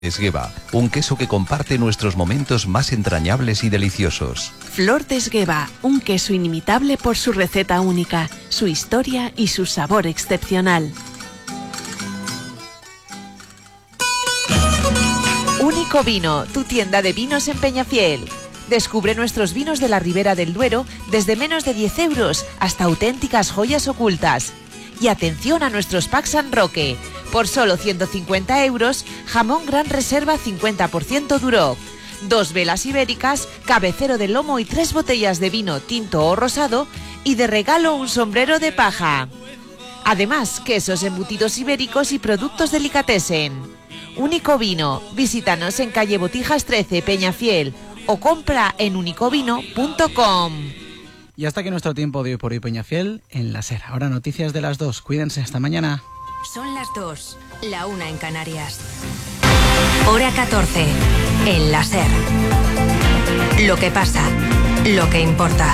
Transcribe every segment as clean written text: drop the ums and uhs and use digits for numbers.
Esgueva, un queso que comparte nuestros momentos más entrañables y deliciosos. Flor de Esgueva, un queso inimitable por su receta única, su historia y su sabor excepcional. Único Vino, tu tienda de vinos en Peñafiel. Descubre nuestros vinos de la Ribera del Duero desde menos de 10 euros hasta auténticas joyas ocultas. Y atención a nuestros packs San Roque. Por solo 150 euros, jamón Gran Reserva 50% Duroc. 2 velas ibéricas, cabecero de lomo y 3 botellas de vino tinto o rosado y de regalo un sombrero de paja. Además, quesos embutidos ibéricos y productos delicatessen. Único Vino, visítanos en calle Botijas 13, Peñafiel o compra en unicovino.com. Y hasta aquí nuestro tiempo de Hoy por Hoy Peñafiel en la SER. Ahora noticias de las 2. Cuídense, hasta mañana. Son las 2, la 1 en Canarias. Hora 14, en la SER. Lo que pasa, lo que importa.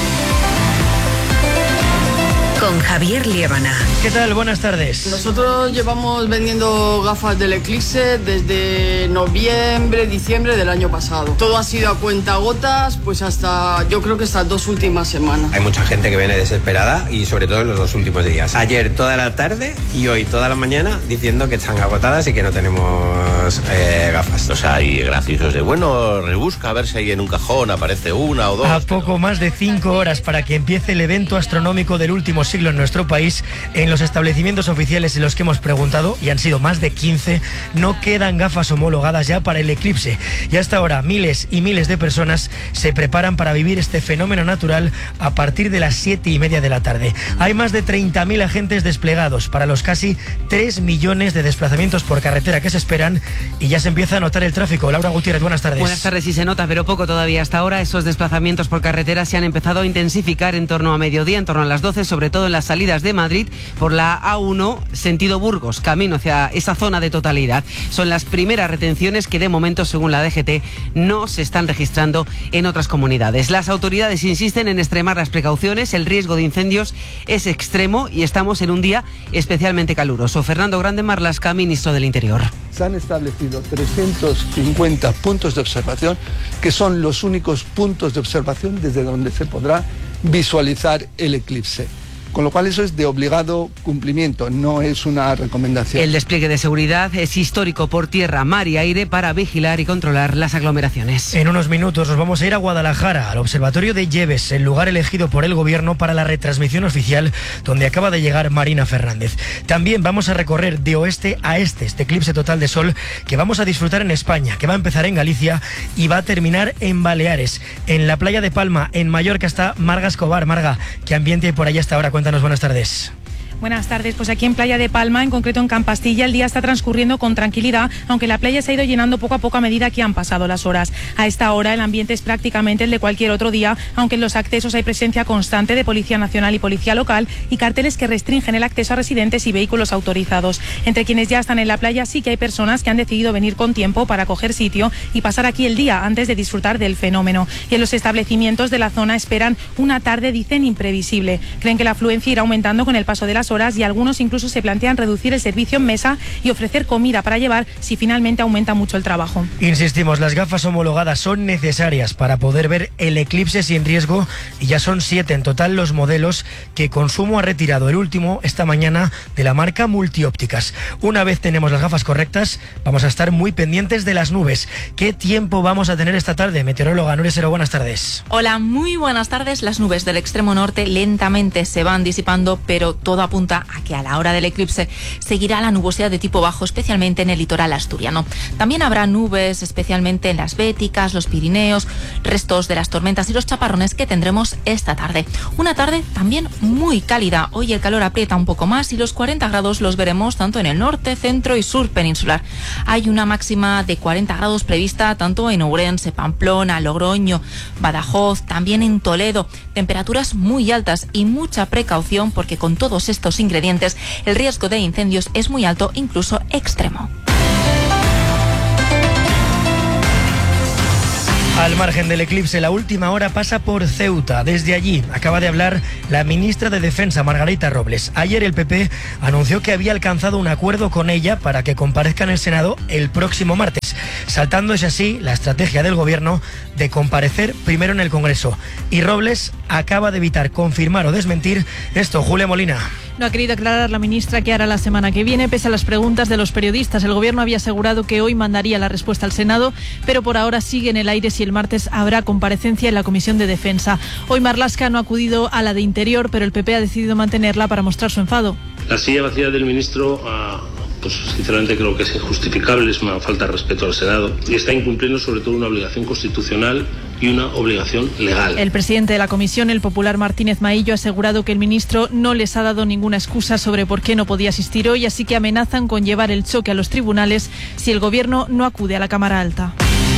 Con Javier Liébana. ¿Qué tal? Buenas tardes. Nosotros llevamos vendiendo gafas del Eclipse desde noviembre, diciembre del año pasado. Todo ha sido a cuentagotas, pues hasta, yo creo que estas 2 últimas semanas. Hay mucha gente que viene desesperada y sobre todo en los 2 últimos días. Ayer toda la tarde y hoy toda la mañana diciendo que están agotadas y que no tenemos gafas. O sea, hay graciosos de, bueno, rebusca a ver si ahí en un cajón aparece una o dos. A poco más de 5 horas para que empiece el evento astronómico del último siglo en nuestro país, en los establecimientos oficiales en los que hemos preguntado, y han sido más de 15, no quedan gafas homologadas ya para el eclipse. Y hasta ahora miles y miles de personas se preparan para vivir este fenómeno natural a partir de las 7:30 de la tarde. Hay más de 30.000 agentes desplegados para los casi 3 millones de desplazamientos por carretera que se esperan, y ya se empieza a notar el tráfico. Laura Gutiérrez, buenas tardes. Buenas tardes, sí se nota, pero poco todavía. Hasta ahora esos desplazamientos por carretera se han empezado a intensificar en torno a mediodía, en torno a las 12, sobre todo en las salidas de Madrid por la A1 sentido Burgos, camino hacia esa zona de totalidad. Son las primeras retenciones que de momento, según la DGT, no se están registrando en otras comunidades. Las autoridades insisten en extremar las precauciones, el riesgo de incendios es extremo y estamos en un día especialmente caluroso. Fernando Grande Marlaska, ministro del Interior. Se han establecido 350 puntos de observación, que son los únicos puntos de observación desde donde se podrá visualizar el eclipse. Con lo cual eso es de obligado cumplimiento, no es una recomendación. El despliegue de seguridad es histórico por tierra, mar y aire para vigilar y controlar las aglomeraciones. En unos minutos nos vamos a ir a Guadalajara, al Observatorio de Lleves, el lugar elegido por el Gobierno para la retransmisión oficial, donde acaba de llegar Marina Fernández. También vamos a recorrer de oeste a este eclipse total de sol que vamos a disfrutar en España, que va a empezar en Galicia y va a terminar en Baleares. En la playa de Palma, en Mallorca, está Marga Escobar. Marga, ¿qué ambiente hay por allá hasta ahora? Cuéntanos, buenas tardes. Buenas tardes, pues aquí en Playa de Palma, en concreto en Campastilla, el día está transcurriendo con tranquilidad, aunque la playa se ha ido llenando poco a poco a medida que han pasado las horas. A esta hora el ambiente es prácticamente el de cualquier otro día, aunque en los accesos hay presencia constante de Policía Nacional y Policía Local y carteles que restringen el acceso a residentes y vehículos autorizados. Entre quienes ya están en la playa sí que hay personas que han decidido venir con tiempo para coger sitio y pasar aquí el día antes de disfrutar del fenómeno. Y en los establecimientos de la zona esperan una tarde, dicen, imprevisible. Creen que la afluencia irá aumentando con el paso de las horas y algunos incluso se plantean reducir el servicio en mesa y ofrecer comida para llevar si finalmente aumenta mucho el trabajo. Insistimos, las gafas homologadas son necesarias para poder ver el eclipse sin riesgo y ya son 7 en total los modelos que Consumo ha retirado. El último esta mañana de la marca Multiópticas. Una vez tenemos las gafas correctas, vamos a estar muy pendientes de las nubes. ¿Qué tiempo vamos a tener esta tarde? Meteoróloga Nuria Sero, buenas tardes. Hola, muy buenas tardes. Las nubes del extremo norte lentamente se van disipando, pero todo apunta a que a la hora del eclipse seguirá la nubosidad de tipo bajo, especialmente en el litoral asturiano. También habrá nubes, especialmente en las Béticas, los Pirineos, restos de las tormentas y los chaparrones que tendremos esta tarde. Una tarde también muy cálida. Hoy el calor aprieta un poco más y los 40 grados los veremos tanto en el norte, centro y sur peninsular. Hay una máxima de 40 grados prevista tanto en Ourense, Pamplona, Logroño, Badajoz, también en Toledo. Temperaturas muy altas y mucha precaución porque con todos estos ingredientes el riesgo de incendios es muy alto, incluso extremo. Al margen del eclipse, la última hora pasa por Ceuta. Desde allí acaba de hablar la ministra de Defensa, Margarita Robles. Ayer el PP anunció que había alcanzado un acuerdo con ella para que comparezca en el Senado el próximo martes, saltándose así la estrategia del Gobierno de comparecer primero en el Congreso. Y Robles acaba de evitar confirmar o desmentir esto. Julia Molina. No ha querido aclarar la ministra qué hará la semana que viene, pese a las preguntas de los periodistas. El Gobierno había asegurado que hoy mandaría la respuesta al Senado, pero por ahora sigue en el aire si el martes habrá comparecencia en la Comisión de Defensa. Hoy Marlaska no ha acudido a la de Interior, pero el PP ha decidido mantenerla para mostrar su enfado. La silla vacía del ministro, pues sinceramente creo que es injustificable, es una falta de respeto al Senado y está incumpliendo sobre todo una obligación constitucional y una obligación legal. El presidente de la comisión, el popular Martínez Maillo, ha asegurado que el ministro no les ha dado ninguna excusa sobre por qué no podía asistir hoy, así que amenazan con llevar el choque a los tribunales si el Gobierno no acude a la Cámara Alta.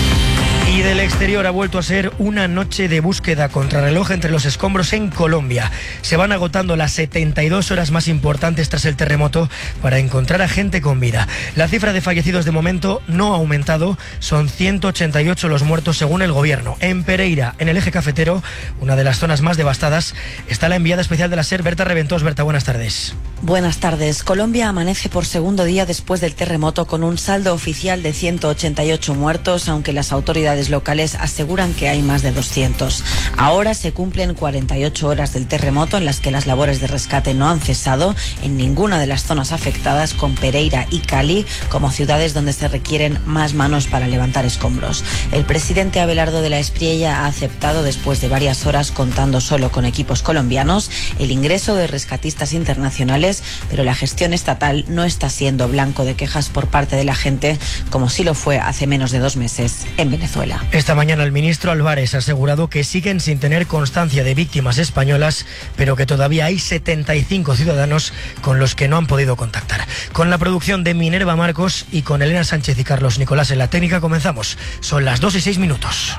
Y del exterior ha vuelto a ser una noche de búsqueda contrarreloj entre los escombros en Colombia. Se van agotando las 72 horas más importantes tras el terremoto para encontrar a gente con vida. La cifra de fallecidos de momento no ha aumentado, son 188 los muertos según el Gobierno. En Pereira, en el eje cafetero, una de las zonas más devastadas, está la enviada especial de la SER, Berta Reventós. Berta, buenas tardes. Buenas tardes. Colombia amanece por segundo día después del terremoto con un saldo oficial de 188 muertos, aunque las autoridades locales aseguran que hay más de 200. Ahora se cumplen 48 horas del terremoto en las que las labores de rescate no han cesado en ninguna de las zonas afectadas, con Pereira y Cali como ciudades donde se requieren más manos para levantar escombros. El presidente Abelardo de la Espriella ha aceptado, después de varias horas contando solo con equipos colombianos, el ingreso de rescatistas internacionales, pero la gestión estatal no está siendo blanco de quejas por parte de la gente, como sí lo fue hace menos de 2 meses en Venezuela. Esta mañana el ministro Álvarez ha asegurado que siguen sin tener constancia de víctimas españolas, pero que todavía hay 75 ciudadanos con los que no han podido contactar. Con la producción de Minerva Marcos y con Elena Sánchez y Carlos Nicolás en la técnica comenzamos. Son las 2:06.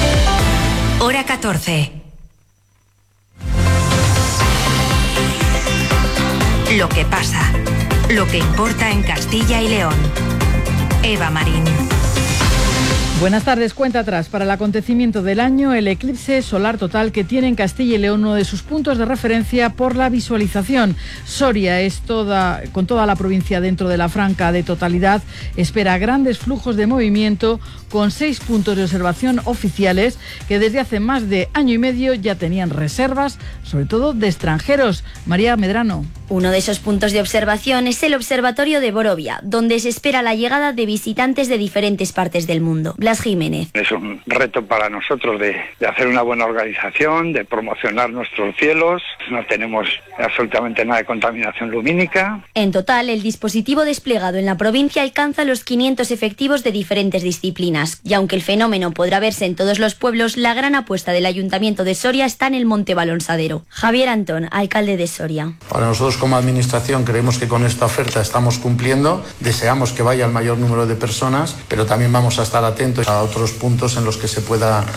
Hora 14. Lo que pasa, lo que importa en Castilla y León. Eva Marín. Buenas tardes. Cuenta atrás para el acontecimiento del año, el eclipse solar total que tiene en Castilla y León uno de sus puntos de referencia por la visualización. Soria es con toda la provincia dentro de la franja de totalidad, espera grandes flujos de movimiento con 6 puntos de observación oficiales que desde hace más de año y medio ya tenían reservas, sobre todo de extranjeros. María Medrano. Uno de esos puntos de observación es el Observatorio de Borovia, donde se espera la llegada de visitantes de diferentes partes del mundo. Blas Jiménez. Es un reto para nosotros de hacer una buena organización, de promocionar nuestros cielos. No tenemos absolutamente nada de contaminación lumínica. En total, el dispositivo desplegado en la provincia alcanza los 500 efectivos de diferentes disciplinas. Y aunque el fenómeno podrá verse en todos los pueblos, la gran apuesta del Ayuntamiento de Soria está en el Monte Balonsadero. Javier Antón, alcalde de Soria. Para nosotros como administración creemos que con esta oferta estamos cumpliendo. Deseamos que vaya el mayor número de personas, pero también vamos a estar atentos a otros puntos en los que se pueda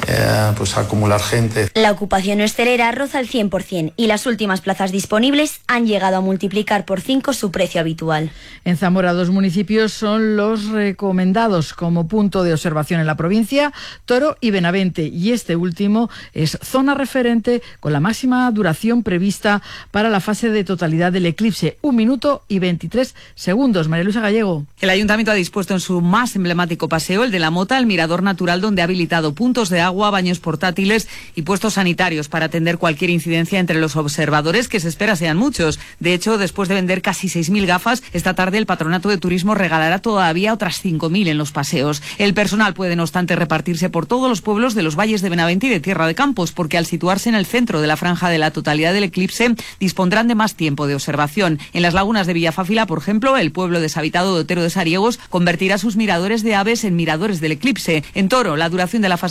acumular gente. La ocupación hostelera roza el 100% y las últimas plazas disponibles han llegado a multiplicar por 5 su precio habitual. En Zamora, 2 municipios son los recomendados como punto de observación en la provincia, Toro y Benavente, y este último es zona referente con la máxima duración prevista para la fase de totalidad del eclipse, 1 minuto y 23 segundos. María Luisa Gallego. El Ayuntamiento ha dispuesto en su más emblemático paseo, el de la Mota, el mirador natural, donde ha habilitado puntos de agua, baños portátiles y puestos sanitarios para atender cualquier incidencia entre los observadores, que se espera sean muchos. De hecho, después de vender casi 6.000 gafas, esta tarde el Patronato de Turismo regalará todavía otras 5.000 en los paseos. El personal puede, no obstante, repartirse por todos los pueblos de los valles de Benavente y de Tierra de Campos, porque al situarse en el centro de la franja de la totalidad del eclipse, dispondrán de más tiempo de observación. En las lagunas de Villafáfila, por ejemplo, el pueblo deshabitado de Otero de Sariegos convertirá sus miradores de aves en miradores del eclipse. En Toro, la duración de la fase de la totalidad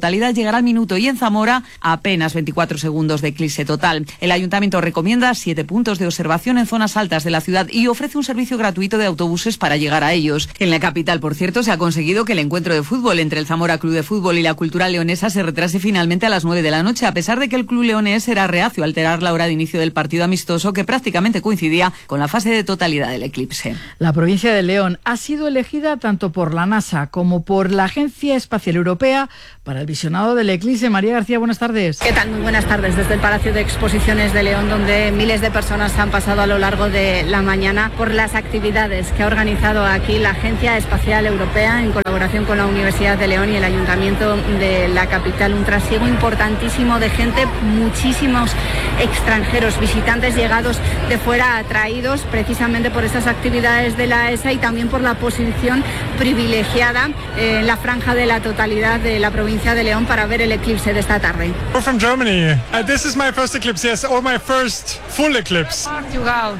totalidad llegará al minuto y en Zamora apenas 24 segundos de eclipse total. El Ayuntamiento recomienda 7 puntos de observación en zonas altas de la ciudad y ofrece un servicio gratuito de autobuses para llegar a ellos. En la capital, por cierto, se ha conseguido que el encuentro de fútbol entre el Zamora Club de Fútbol y la Cultural Leonesa se retrase finalmente a las 9 de la noche, a pesar de que el club leonés era reacio a alterar la hora de inicio del partido amistoso que prácticamente coincidía con la fase de totalidad del eclipse. La provincia de León ha sido elegida tanto por la NASA como por la Agencia Espacial Europea para el visionado del eclipse. María García, buenas tardes. ¿Qué tal? Muy buenas tardes. Desde el Palacio de Exposiciones de León, donde miles de personas han pasado a lo largo de la mañana por las actividades que ha organizado aquí la Agencia Espacial Europea en colaboración con la Universidad de León y el Ayuntamiento de la capital. Un trasiego importantísimo de gente, muchísimos extranjeros, visitantes llegados de fuera, atraídos precisamente por estas actividades de la ESA y también por la posición privilegiada en la franja de la totalidad de la provincia de León para ver el eclipse de esta tarde. We're from Germany. This is my first eclipse, yes, or my first full eclipse. Portugal,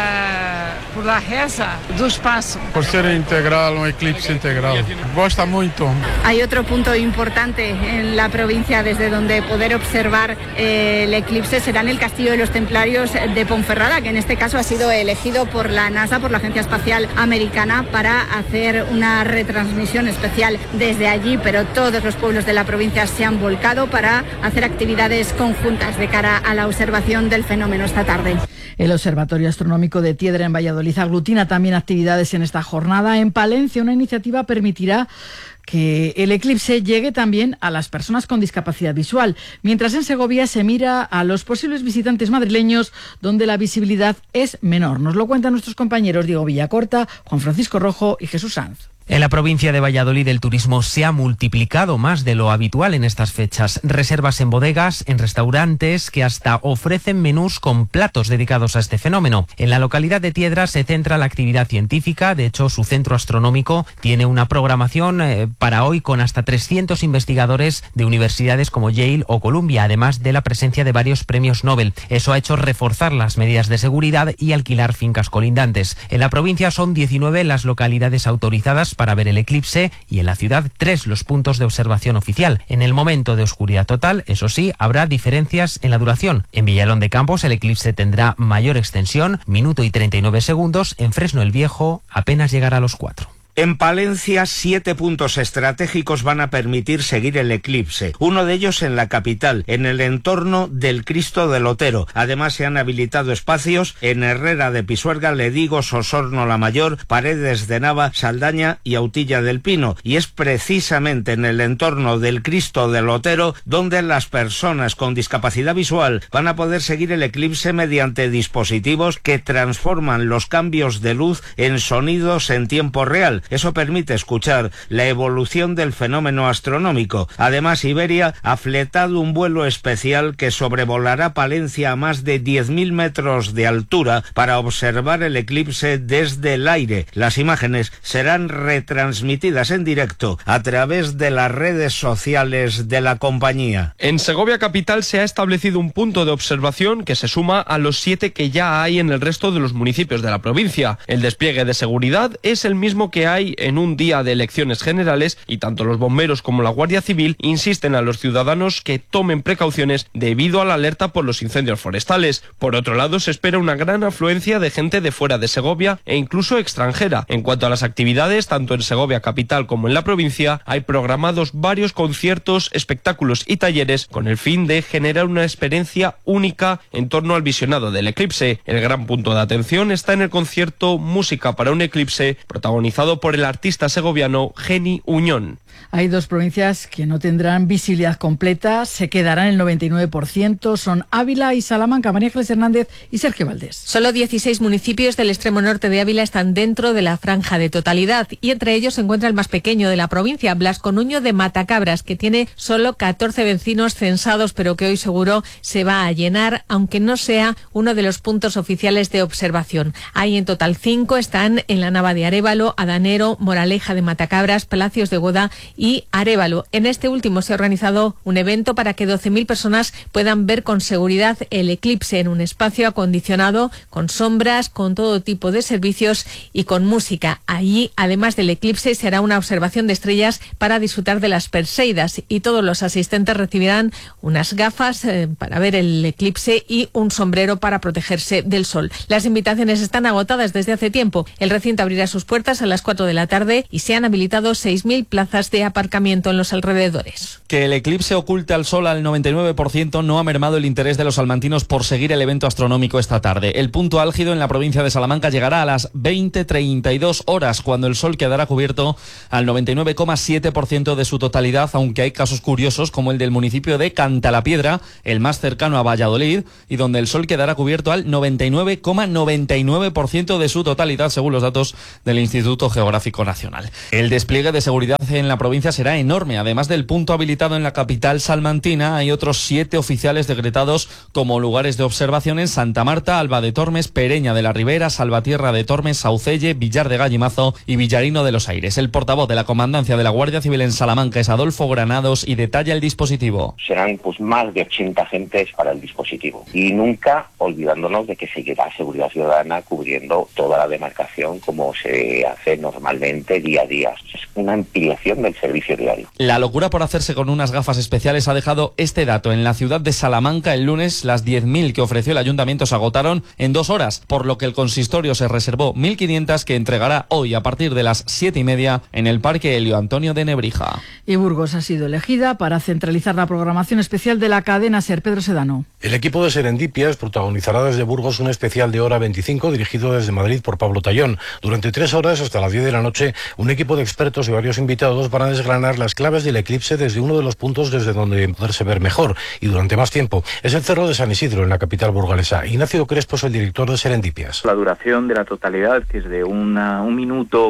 por la reza do espaço. Por ser integral, un eclipse integral. Gosta muito. Hay otro punto importante en la provincia desde donde poder observar el eclipse será en el Castillo de los Templarios de Ponferrada, que en este caso ha sido elegido por la NASA, por la Agencia Espacial Americana, para hacer una retransmisión especial desde allí, pero todos los pueblos de la provincia se han volcado para hacer actividades conjuntas de cara a la observación del fenómeno esta tarde. El Observatorio Astronómico de Tiedra en Valladolid aglutina también actividades en esta jornada. En Palencia, una iniciativa permitirá que el eclipse llegue también a las personas con discapacidad visual, mientras en Segovia se mira a los posibles visitantes madrileños donde la visibilidad es menor. Nos lo cuentan nuestros compañeros Diego Villacorta, Juan Francisco Rojo y Jesús Sanz. En la provincia de Valladolid el turismo se ha multiplicado más de lo habitual en estas fechas. Reservas en bodegas, en restaurantes que hasta ofrecen menús con platos dedicados a este fenómeno. En la localidad de Tiedra se centra la actividad científica. De hecho, su centro astronómico tiene una programación para hoy con hasta 300 investigadores de universidades como Yale o Columbia, además de la presencia de varios premios Nobel. Eso ha hecho reforzar las medidas de seguridad y alquilar fincas colindantes. En la provincia son 19 las localidades autorizadas para ver el eclipse y en la ciudad 3 los puntos de observación oficial. En el momento de oscuridad total, eso sí, habrá diferencias en la duración. En Villalón de Campos el eclipse tendrá mayor extensión, minuto y 39 segundos. En Fresno el Viejo apenas llegará a los 4. En Palencia, 7 puntos estratégicos van a permitir seguir el eclipse. Uno de ellos en la capital, en el entorno del Cristo del Otero. Además, se han habilitado espacios en Herrera de Pisuerga, Ledigos, Osorno la Mayor, Paredes de Nava, Saldaña y Autilla del Pino. Y es precisamente en el entorno del Cristo del Otero donde las personas con discapacidad visual van a poder seguir el eclipse mediante dispositivos que transforman los cambios de luz en sonidos en tiempo real. Eso permite escuchar la evolución del fenómeno astronómico. Además, Iberia ha fletado un vuelo especial que sobrevolará Palencia a más de 10.000 metros de altura para observar el eclipse desde el aire. Las imágenes serán retransmitidas en directo a través de las redes sociales de la compañía. En Segovia capital se ha establecido un punto de observación que se suma a los 7 que ya hay en el resto de los municipios de la provincia. El despliegue de seguridad es el mismo que hay en un día de elecciones generales y tanto los bomberos como la Guardia Civil insisten a los ciudadanos que tomen precauciones debido a la alerta por los incendios forestales. Por otro lado, se espera una gran afluencia de gente de fuera de Segovia e incluso extranjera. En cuanto a las actividades, tanto en Segovia capital como en la provincia, hay programados varios conciertos, espectáculos y talleres con el fin de generar una experiencia única en torno al visionado del eclipse. El gran punto de atención está en el concierto Música para un eclipse, protagonizado por el artista segoviano Geni Uñón. Hay 2 provincias que no tendrán visibilidad completa, se quedarán el 99%, son Ávila y Salamanca. María Ángeles Hernández y Sergio Valdés. Solo 16 municipios del extremo norte de Ávila están dentro de la franja de totalidad y entre ellos se encuentra el más pequeño de la provincia, Blasco Nuño de Matacabras, que tiene solo 14 vecinos censados, pero que hoy seguro se va a llenar, aunque no sea uno de los puntos oficiales de observación. Hay en total 5, están en la Nava de Arévalo, Adanero, Granero, Moraleja de Matacabras, Palacios de Goda y Arévalo. En este último se ha organizado un evento para que 12.000 personas puedan ver con seguridad el eclipse en un espacio acondicionado, con sombras, con todo tipo de servicios y con música. Allí, además del eclipse, se hará una observación de estrellas para disfrutar de las Perseidas y todos los asistentes recibirán unas gafas para ver el eclipse y un sombrero para protegerse del sol. Las invitaciones están agotadas desde hace tiempo. El recinto abrirá sus puertas a las 4 de la tarde y se han habilitado 6.000 plazas de aparcamiento en los alrededores. Que el eclipse oculte al sol al 99% no ha mermado el interés de los salmantinos por seguir el evento astronómico esta tarde. El punto álgido en la provincia de Salamanca llegará a las 20:32 horas, cuando el sol quedará cubierto al 99,7% de su totalidad, aunque hay casos curiosos como el del municipio de Cantalapiedra, el más cercano a Valladolid, y donde el sol quedará cubierto al 99,99% de su totalidad, según los datos del Instituto Geográfico Nacional. El despliegue de seguridad en la provincia será enorme. Además del punto habilitado en la capital salmantina, hay otros 7 oficiales decretados como lugares de observación en Santa Marta, Alba de Tormes, Pereña de la Ribera, Salvatierra de Tormes, Saucelle, Villar de Gallimazo y Villarino de los Aires. El portavoz de la Comandancia de la Guardia Civil en Salamanca es Adolfo Granados y detalla el dispositivo. Serán más de 80 agentes para el dispositivo y nunca olvidándonos de que seguirá Seguridad Ciudadana cubriendo toda la demarcación como se hace normalmente día a día. Es una ampliación del servicio diario. La locura por hacerse con unas gafas especiales ha dejado este dato. En la ciudad de Salamanca el lunes las 10.000 que ofreció el ayuntamiento se agotaron en 2 horas, por lo que el consistorio se reservó 1.500 que entregará hoy a partir de las 7:30 en el Parque Helio Antonio de Nebrija. Y Burgos ha sido elegida para centralizar la programación especial de la cadena SER. Pedro Sedano. El equipo de Serendipias protagonizará desde Burgos un especial de hora 25 dirigido desde Madrid por Pablo Tallón. Durante 3 horas hasta las 10 de la noche, un equipo de expertos y varios invitados van a desgranar las claves del eclipse desde uno de los puntos desde donde poderse ver mejor y durante más tiempo. Es el Cerro de San Isidro, en la capital burgalesa. Ignacio Crespo es el director de Serendipias. La duración de la totalidad, que es de 1 minuto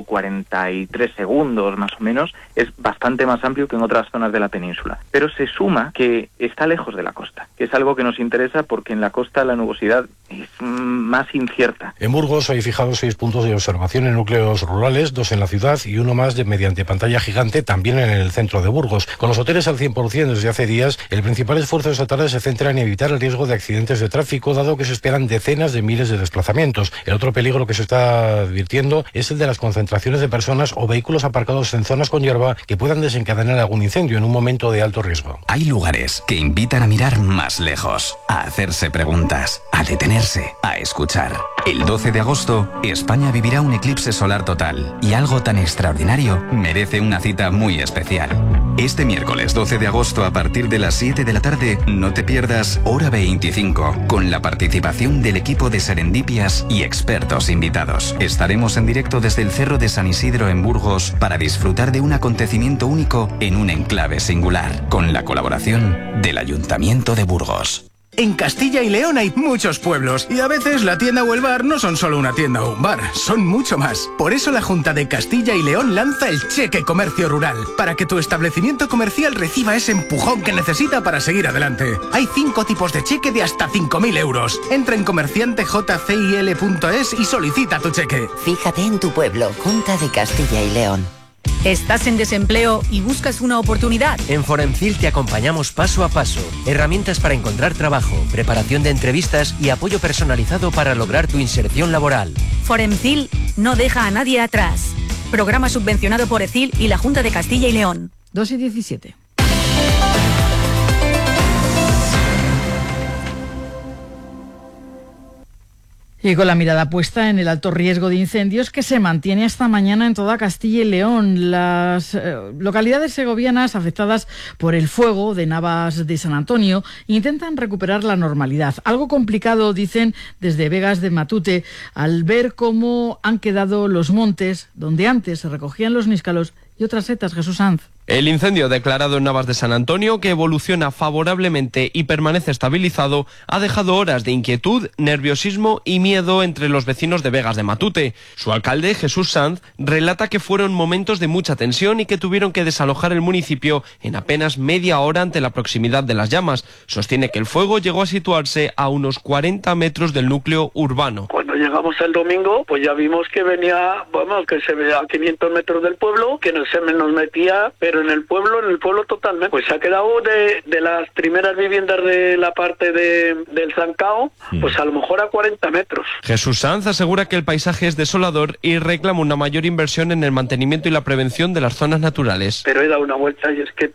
43 segundos más o menos, es bastante más amplio que en otras zonas de la península. Pero se suma que está lejos de la costa, que es algo que nos interesa porque en la costa la nubosidad es más incierta. En Burgos hay fijados 6 puntos de observación en núcleos rurales, 2 en la ciudad y uno más mediante pantalla gigante también en el centro de Burgos. Con los hoteles al 100% desde hace días, el principal esfuerzo esta tarde se centra en evitar el riesgo de accidentes de tráfico, dado que se esperan decenas de miles de desplazamientos. El otro peligro que se está advirtiendo es el de las concentraciones de personas o vehículos aparcados en zonas con hierba que puedan desencadenar algún incendio en un momento de alto riesgo. Hay lugares que invitan a mirar más lejos, a hacerse preguntas, a detenerse, a escuchar. El 12 de agosto, España vivirá un eclipse solar total y algo tan extraordinario merece una cita muy especial. Este miércoles 12 de agosto a partir de las 7 de la tarde, no te pierdas Hora 25, con la participación del equipo de Serendipias y expertos invitados. Estaremos en directo desde el Cerro de San Isidro en Burgos para disfrutar de un acontecimiento único en un enclave singular, con la colaboración del Ayuntamiento de Burgos. En Castilla y León hay muchos pueblos y a veces la tienda o el bar no son solo una tienda o un bar, son mucho más. Por eso la Junta de Castilla y León lanza el Cheque Comercio Rural, para que tu establecimiento comercial reciba ese empujón que necesita para seguir adelante. Hay 5 tipos de cheque de hasta 5.000 euros. Entra en comerciantejcil.es y solicita tu cheque. Fíjate en tu pueblo, Junta de Castilla y León. ¿Estás en desempleo y buscas una oportunidad? En Foremcil te acompañamos paso a paso. Herramientas para encontrar trabajo, preparación de entrevistas y apoyo personalizado para lograr tu inserción laboral. Foremcil no deja a nadie atrás. Programa subvencionado por ECIL y la Junta de Castilla y León. 2:17. Y con la mirada puesta en el alto riesgo de incendios que se mantiene hasta mañana en toda Castilla y León. Las localidades segovianas afectadas por el fuego de Navas de San Antonio intentan recuperar la normalidad. Algo complicado, dicen desde Vegas de Matute, al ver cómo han quedado los montes donde antes se recogían los níscalos y otras setas. Jesús Sanz. El incendio declarado en Navas de San Antonio, que evoluciona favorablemente y permanece estabilizado, ha dejado horas de inquietud, nerviosismo y miedo entre los vecinos de Vegas de Matute. Su alcalde, Jesús Sanz, relata que fueron momentos de mucha tensión y que tuvieron que desalojar el municipio en apenas media hora ante la proximidad de las llamas. Sostiene que el fuego llegó a situarse a unos 40 metros del núcleo urbano. Cuando llegamos el domingo, pues ya vimos que venía, que se veía a 500 metros del pueblo, que se nos metía, pero en el pueblo totalmente. Pues se ha quedado de las primeras viviendas de la parte del Zancao, pues a lo mejor a 40 metros. Jesús Sanz asegura que el paisaje es desolador y reclama una mayor inversión en el mantenimiento y la prevención de las zonas naturales. Pero he dado una vuelta y es que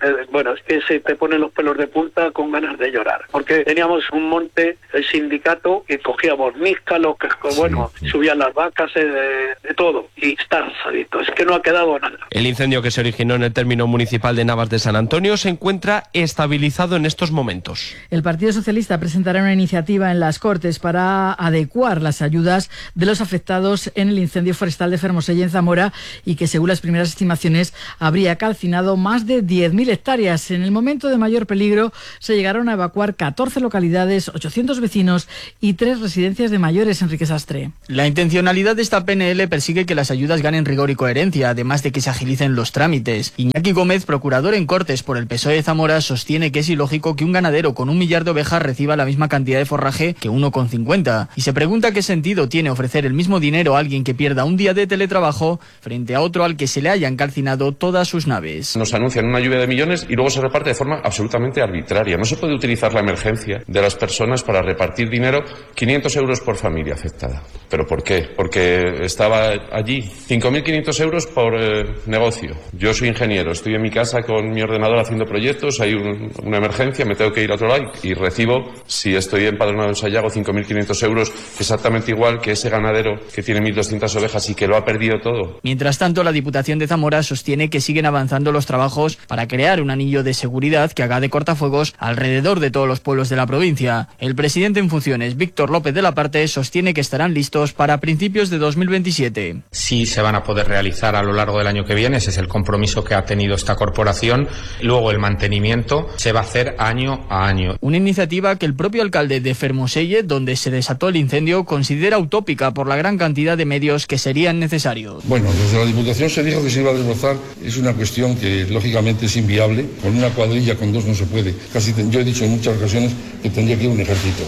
se te ponen los pelos de punta con ganas de llorar. Porque teníamos un monte, el sindicato, que cogíamos níscalos, que subían las vacas, de todo. Y está arrasadito, es que no ha quedado nada. El incendio que se originó en el término municipal de Navas de San Antonio se encuentra estabilizado en estos momentos. El Partido Socialista presentará una iniciativa en las Cortes para adecuar las ayudas de los afectados en el incendio forestal de Fermoselle en Zamora y que, según las primeras estimaciones, habría calcinado más de 10.000 hectáreas. En el momento de mayor peligro se llegaron a evacuar 14 localidades, 800 vecinos y 3 residencias de mayores. Enrique Sastre. La intencionalidad de esta PNL persigue que las ayudas ganen rigor y coherencia, además de que se agilicen los trámites. Iñaki Gómez, procurador en Cortes por el PSOE de Zamora, sostiene que es ilógico que un ganadero con 1 millar de ovejas reciba la misma cantidad de forraje que uno con 50. Y se pregunta qué sentido tiene ofrecer el mismo dinero a alguien que pierda un día de teletrabajo frente a otro al que se le hayan calcinado todas sus naves. Nos anuncian una lluvia de millones y luego se reparte de forma absolutamente arbitraria. No se puede utilizar la emergencia de las personas para repartir dinero, 500 euros por familia afectada. ¿Pero por qué? Porque estaba allí 5.500 euros por negocio. Yo soy ingeniero, estoy en mi casa con mi ordenador haciendo proyectos, hay una emergencia, me tengo que ir a otro lado y recibo, si estoy empadronado en Sayago, 5.500 euros, exactamente igual que ese ganadero que tiene 1.200 ovejas y que lo ha perdido todo. Mientras tanto, la Diputación de Zamora sostiene que siguen avanzando los trabajos para crear un anillo de seguridad que haga de cortafuegos alrededor de todos los pueblos de la provincia. El presidente en funciones, Víctor López de la Parte, sostiene que estarán listos para principios de 2027. Sí se van a poder realizar a lo largo del año que viene, ese es el compromiso que ha tenido esta corporación. Luego el mantenimiento se va a hacer año a año. Una iniciativa que el propio alcalde de Fermoselle, donde se desató el incendio, considera utópica por la gran cantidad de medios que serían necesarios. Bueno, desde la Diputación se dijo que se iba a desbrozar, es una cuestión que lógicamente es inviable, con una cuadrilla, con 2 no se puede. Yo he dicho en muchas ocasiones que tendría que ir un ejército.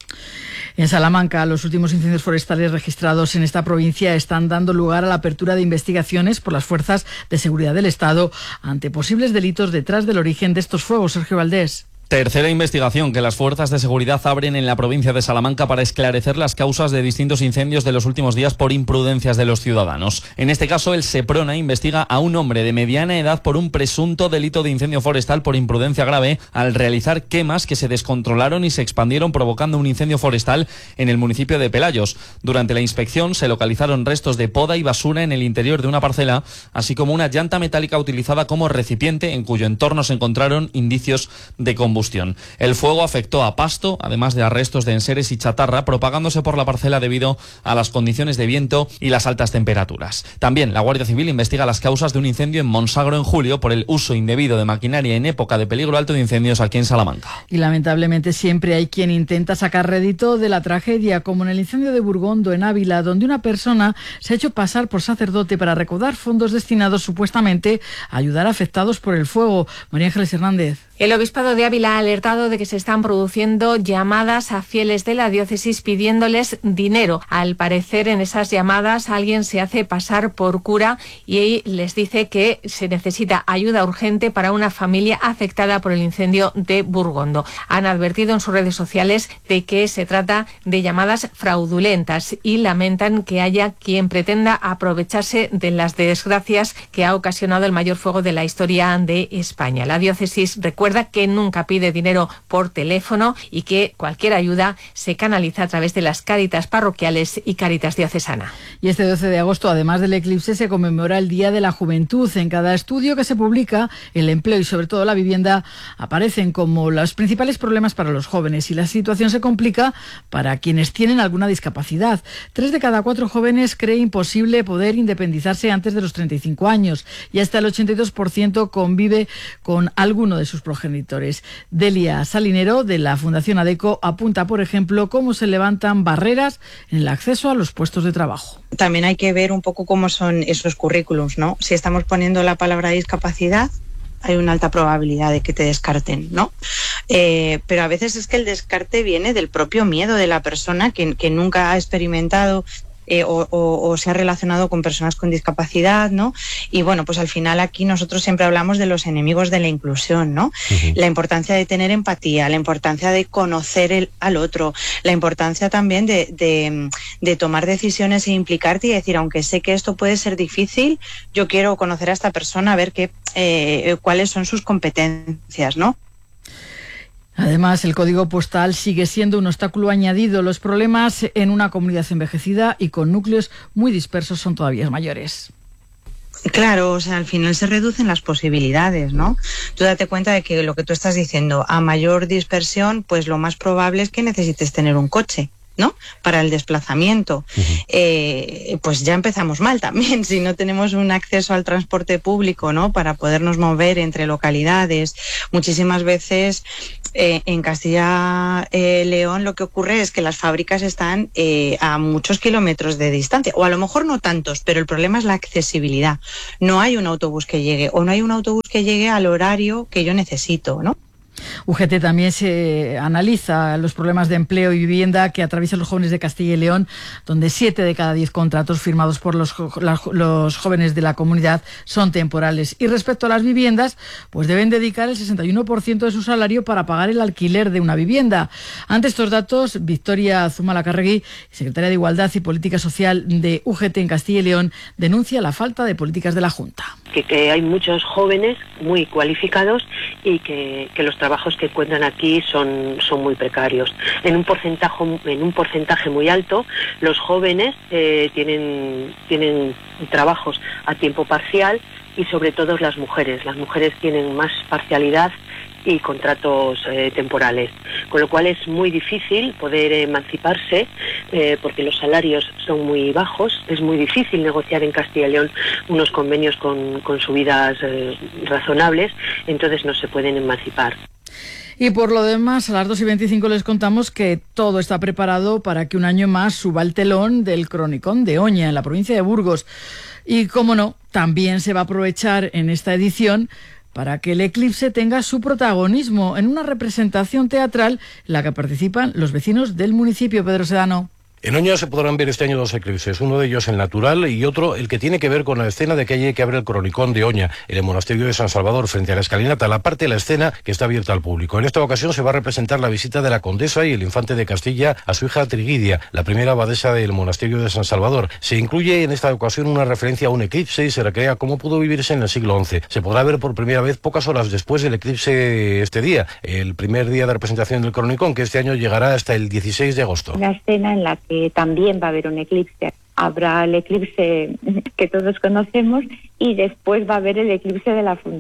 En Salamanca, los últimos incendios forestales registrados en esta provincia están dando lugar a la apertura de investigaciones por las fuerzas de seguridad del Estado ante posibles delitos detrás del origen de estos fuegos. Sergio Valdés. Tercera investigación que las fuerzas de seguridad abren en la provincia de Salamanca para esclarecer las causas de distintos incendios de los últimos días por imprudencias de los ciudadanos. En este caso, el Seprona investiga a un hombre de mediana edad por un presunto delito de incendio forestal por imprudencia grave al realizar quemas que se descontrolaron y se expandieron provocando un incendio forestal en el municipio de Pelayos. Durante la inspección se localizaron restos de poda y basura en el interior de una parcela, así como una llanta metálica utilizada como recipiente en cuyo entorno se encontraron indicios de combustión. El fuego afectó a pasto, además de a restos de enseres y chatarra, propagándose por la parcela debido a las condiciones de viento y las altas temperaturas. También la Guardia Civil investiga las causas de un incendio en Monsagro en julio por el uso indebido de maquinaria en época de peligro alto de incendios aquí en Salamanca. Y lamentablemente siempre hay quien intenta sacar rédito de la tragedia, como en el incendio de Burgondo en Ávila, donde una persona se ha hecho pasar por sacerdote para recaudar fondos destinados supuestamente a ayudar a afectados por el fuego. María Ángeles Hernández. El Obispado de Ávila ha alertado de que se están produciendo llamadas a fieles de la diócesis pidiéndoles dinero. Al parecer, en esas llamadas alguien se hace pasar por cura y les dice que se necesita ayuda urgente para una familia afectada por el incendio de Burgondo. Han advertido en sus redes sociales de que se trata de llamadas fraudulentas y lamentan que haya quien pretenda aprovecharse de las desgracias que ha ocasionado el mayor fuego de la historia de España. La diócesis recuerda que nunca pide pide dinero por teléfono y que cualquier ayuda se canaliza a través de las Cáritas parroquiales y Cáritas diocesana. Y este 12 de agosto, además del eclipse, se conmemora el Día de la Juventud. En cada estudio que se publica, el empleo y sobre todo la vivienda aparecen como los principales problemas para los jóvenes, y la situación se complica para quienes tienen alguna discapacidad. 3 de cada 4 jóvenes cree imposible poder independizarse antes de los 35 años y hasta el 82% convive con alguno de sus progenitores. Delia Salinero, de la Fundación ADECO, apunta, por ejemplo, cómo se levantan barreras en el acceso a los puestos de trabajo. También hay que ver un poco cómo son esos currículums, ¿no? Si estamos poniendo la palabra discapacidad, hay una alta probabilidad de que te descarten, ¿no? Pero a veces es que el descarte viene del propio miedo de la persona que nunca ha experimentado o se ha relacionado con personas con discapacidad, ¿no? Y bueno, pues al final aquí nosotros siempre hablamos de los enemigos de la inclusión, ¿no? La importancia de tener empatía, la importancia de conocer al otro, la importancia también de tomar decisiones e implicarte y decir, aunque sé que esto puede ser difícil, yo quiero conocer a esta persona, a ver cuáles son sus competencias, ¿no? Además, el código postal sigue siendo un obstáculo añadido. Los problemas en una comunidad envejecida y con núcleos muy dispersos son todavía mayores. Claro, o sea, al final se reducen las posibilidades, ¿no? Tú date cuenta de que lo que tú estás diciendo, a mayor dispersión, pues lo más probable es que necesites tener un coche, ¿no? Para el desplazamiento. Pues ya empezamos mal también, si no tenemos un acceso al transporte público, ¿no? Para podernos mover entre localidades. Muchísimas veces en Castilla León lo que ocurre es que las fábricas están a muchos kilómetros de distancia, o a lo mejor no tantos, pero el problema es la accesibilidad. No hay un autobús que llegue, o no hay un autobús que llegue al horario que yo necesito, ¿no? UGT también se analiza los problemas de empleo y vivienda que atraviesan los jóvenes de Castilla y León, donde 7 de cada 10 contratos firmados por los jóvenes de la comunidad son temporales. Y respecto a las viviendas, pues deben dedicar el 61% de su salario para pagar el alquiler de una vivienda. Ante estos datos, Victoria Zumalacárregui, secretaria de Igualdad y Política Social de UGT en Castilla y León, denuncia la falta de políticas de la Junta. Que hay muchos jóvenes muy cualificados y que los trabajos que encuentran aquí son muy precarios. En un porcentaje muy alto, los jóvenes tienen trabajos a tiempo parcial, y sobre todo las mujeres. Las mujeres tienen más parcialidad y contratos temporales, con lo cual es muy difícil poder emanciparse porque los salarios son muy bajos. Es muy difícil negociar en Castilla y León unos convenios con subidas razonables, entonces no se pueden emancipar. Y por lo demás, a las 2:25 les contamos que todo está preparado para que un año más suba el telón del Cronicón de Oña, en la provincia de Burgos. Y, como no, también se va a aprovechar en esta edición para que el eclipse tenga su protagonismo en una representación teatral en la que participan los vecinos del municipio. Pedro Sedano. En Oña se podrán ver este año 2 eclipses, uno de ellos el natural y otro el que tiene que ver con la escena de calle que abre el Cronicón de Oña, en el monasterio de San Salvador, frente a la escalinata, la parte de la escena que está abierta al público. En esta ocasión se va a representar la visita de la condesa y el infante de Castilla a su hija Triguidia, la primera abadesa del monasterio de San Salvador. Se incluye en esta ocasión una referencia a un eclipse y se recrea cómo pudo vivirse en el siglo XI. Se podrá ver por primera vez pocas horas después del eclipse este día, el primer día de representación del Cronicón, que este año llegará hasta el 16 de agosto. Una escena en la que también va a haber un eclipse. Habrá el eclipse que todos conocemos y después va a haber el eclipse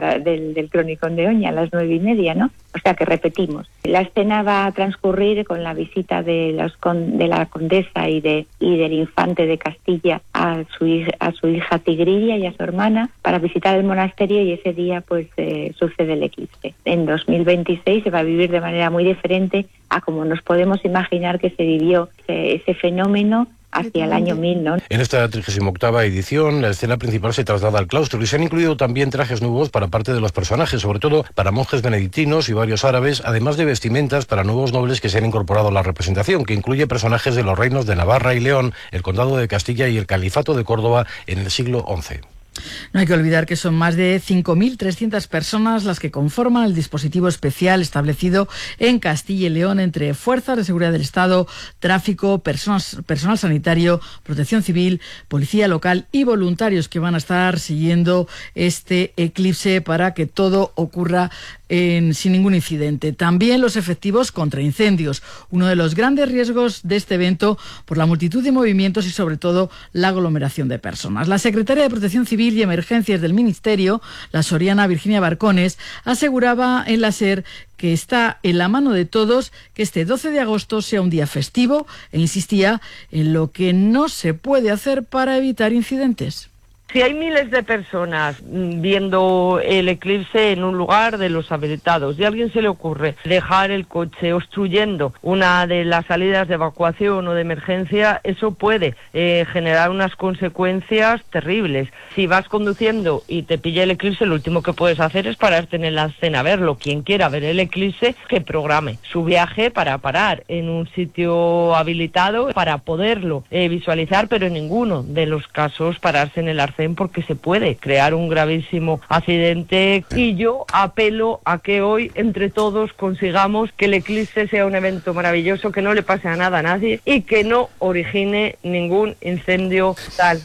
de del Cronicón de Oña a las 9:30, ¿no? O sea que repetimos. La escena va a transcurrir con la visita de la condesa y del infante de Castilla a su hija Tigridia y a su hermana para visitar el monasterio, y ese día pues sucede el eclipse. En 2026 se va a vivir de manera muy diferente a como nos podemos imaginar que se vivió ese fenómeno hacia el año 1000, ¿no? En esta 38ª edición, la escena principal se traslada al claustro y se han incluido también trajes nuevos para parte de los personajes, sobre todo para monjes benedictinos y varios árabes, además de vestimentas para nuevos nobles que se han incorporado a la representación, que incluye personajes de los reinos de Navarra y León, el condado de Castilla y el califato de Córdoba en el siglo XI. No hay que olvidar que son más de 5.300 personas las que conforman el dispositivo especial establecido en Castilla y León entre fuerzas de seguridad del Estado, tráfico, personal sanitario, protección civil, policía local y voluntarios que van a estar siguiendo este eclipse para que todo ocurra sin ningún incidente. También los efectivos contra incendios, uno de los grandes riesgos de este evento por la multitud de movimientos y sobre todo la aglomeración de personas. La secretaria de Protección Civil y Emergencias del Ministerio, la soriana Virginia Barcones, aseguraba en la SER que está en la mano de todos que este 12 de agosto sea un día festivo e insistía en lo que no se puede hacer para evitar incidentes. Si hay miles de personas viendo el eclipse en un lugar de los habilitados y a alguien se le ocurre dejar el coche obstruyendo una de las salidas de evacuación o de emergencia, eso puede generar unas consecuencias terribles. Si vas conduciendo y te pilla el eclipse, lo último que puedes hacer es pararte en la escena a verlo. Quien quiera ver el eclipse, que programe su viaje para parar en un sitio habilitado para poderlo visualizar, pero en ninguno de los casos pararse en el arcén, porque se puede crear un gravísimo accidente. Y yo apelo a que hoy entre todos consigamos que el eclipse sea un evento maravilloso, que no le pase a nada a nadie y que no origine ningún incendio tal.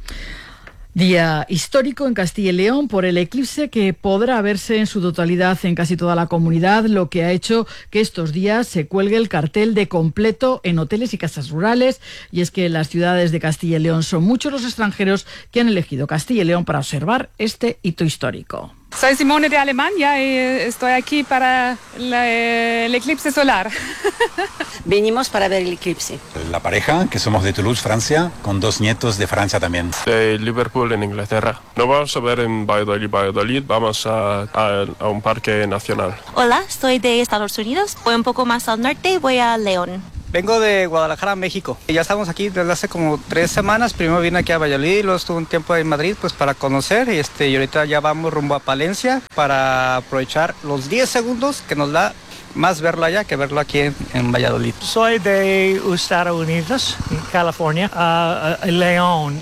Día histórico en Castilla y León por el eclipse que podrá verse en su totalidad en casi toda la comunidad, lo que ha hecho que estos días se cuelgue el cartel de completo en hoteles y casas rurales. Y es que en las ciudades de Castilla y León son muchos los extranjeros que han elegido Castilla y León para observar este hito histórico. Soy Simone de Alemania y estoy aquí para el eclipse solar. Venimos para ver el eclipse. La pareja, que somos de Toulouse, Francia, con 2 nietos de Francia también. De Liverpool, en Inglaterra. No vamos a ver en Valladolid, vamos a un parque nacional. Hola, soy de Estados Unidos, voy un poco más al norte, voy a León. Vengo de Guadalajara, México. Ya estamos aquí desde hace como 3 semanas. Primero vine aquí a Valladolid, luego estuve un tiempo en Madrid pues para conocer y ahorita ya vamos rumbo a Palencia para aprovechar los 10 segundos que nos da más verlo allá que verlo aquí en Valladolid. Soy de Estados Unidos, California, a León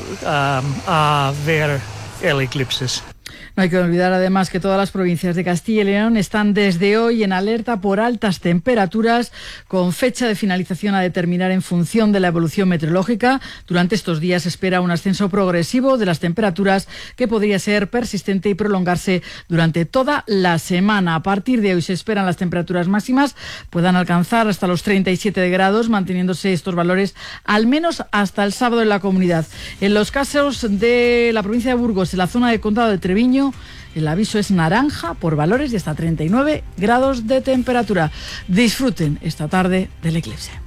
a ver el eclipse. No hay que olvidar además que todas las provincias de Castilla y León están desde hoy en alerta por altas temperaturas, con fecha de finalización a determinar en función de la evolución meteorológica. Durante estos días se espera un ascenso progresivo de las temperaturas que podría ser persistente y prolongarse durante toda la semana. A partir de hoy se esperan las temperaturas máximas puedan alcanzar hasta los 37 grados, manteniéndose estos valores al menos hasta el sábado en la comunidad. En los casos de la provincia de Burgos, en la zona del condado de Treviño, el aviso es naranja por valores de hasta 39 grados de temperatura. Disfruten esta tarde del eclipse.